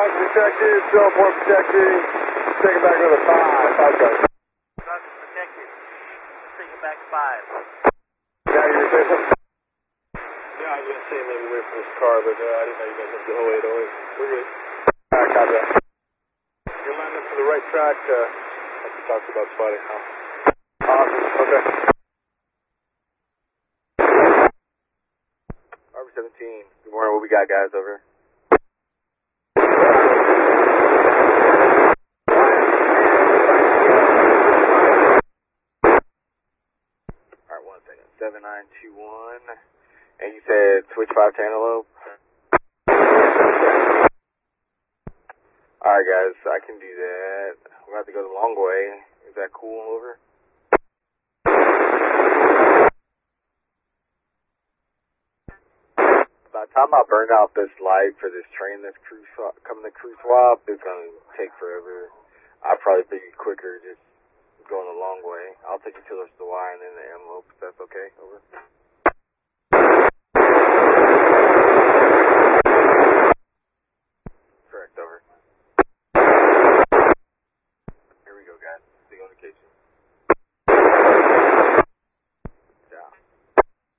protected, cell port protected. Take it back to the 5. 5 guys. Roger, protected. Take it back 5. Yeah, you were saying something? Yeah, I was going to say maybe wait for this car, but I didn't know you guys went to 0808. We're good. Alright, copy that. You're lining up for the right track, like we talked about spotting now. Awesome, okay. RB-17, good morning, what we got, guys, over? Alright, 1 second. 7921. And you said switch 5 to antelope? Alright, guys, I can do that. We're going to have to go the long way. Is that cool? Over? By the time I burn out this light for this train that's coming to crew swap, it's going to take forever. I'll probably be quicker just going the long way. I'll take you to the Y and then the envelope, if that's okay. Over.